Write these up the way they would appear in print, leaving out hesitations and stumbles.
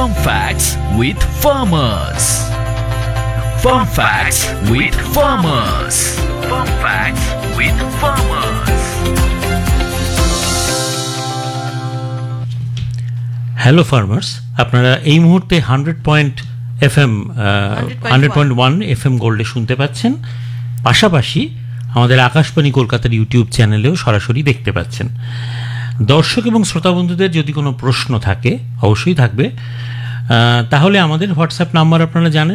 Farm Facts with Farmers. Farm Facts with Farmers. Farm Facts with Farmers. Hello farmers, আপনারা এই মুহূর্তে 100.1 FM গোল্ডে শুনতে পাচ্ছেন। পাশাপাশি আমাদের আকাশবাণী কলকাতার ইউটিউব চ্যানেলেও সরাসরি দেখতে পাচ্ছেন। দর্শক এবং শ্রোতা বন্ধুদের যদি কোনো প্রশ্ন থাকে, অবশ্যই থাকবে, তাহলে আমাদের হোয়াটসঅ্যাপ নাম্বার আপনারা জানেন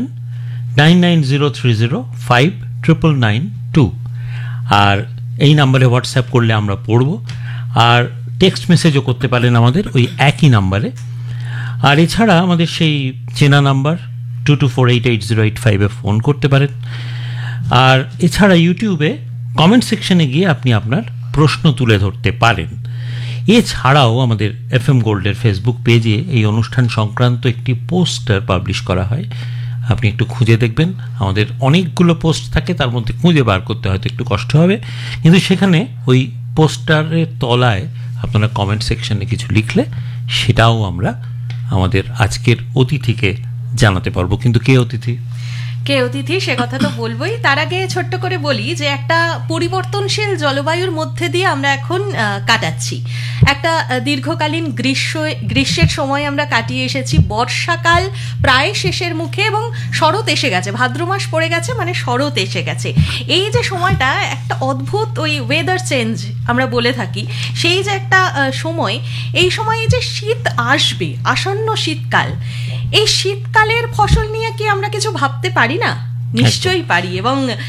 9903059992, আর এই নাম্বারে হোয়াটসঅ্যাপ করলে আমরা পড়ব। আর টেক্সট মেসেজও করতে পারেন আমাদের ওই একই নাম্বারে। আর এছাড়া আমাদের সেই চেনা নাম্বার 22488085-এ ফোন করতে পারেন। আর এছাড়া ইউটিউবে কমেন্ট সেকশনে গিয়ে আপনি আপনার প্রশ্ন তুলে ধরতে পারেন। এছাড়াও আমাদের FM গোল্ডের ফেসবুক পেজে এই অনুষ্ঠান সংক্রান্ত একটি পোস্টার পাবলিশ করা হয়, আপনি একটু খুঁজে দেখবেন। আমাদের অনেকগুলো পোস্ট থাকে, তার মধ্যে খুঁজে বার করতে হয়তো একটু কষ্ট হবে, কিন্তু সেখানে ওই পোস্টারের তলায় আপনারা কমেন্ট সেকশনে কিছু লিখলে সেটাও আমরা আমাদের আজকের অতিথিকে জানাতে পারবো। কিন্তু কে অতিথি সে কথা তো বলবোই। তার আগে ছোট্ট করে বলি যে একটা পরিবর্তনশীল জলবায়ুর মধ্যে দিয়ে আমরা এখন কাটাচ্ছি। একটা দীর্ঘকালীন গ্রীষ্মের সময় আমরা কাটিয়ে এসেছি, বর্ষাকাল প্রায় শেষের মুখে এবং শরৎ এসে গেছে, ভাদ্র মাস পড়ে গেছে, মানে শরৎ এসে গেছে। এই যে সময়টা একটা অদ্ভুত ওই ওয়েদার চেঞ্জ আমরা বলে থাকি, সেই যে একটা সময়, এই সময়ে যে শীত আসবে, আসন্ন শীতকাল, এই শীতকালের ফসল নিয়ে কি আমরা কিছু ভাবতে পারি না? নিশ্চয়ই পারি। এবং